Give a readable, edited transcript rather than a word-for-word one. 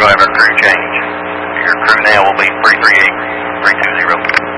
driver crew change. Your crew now will be 338, 320.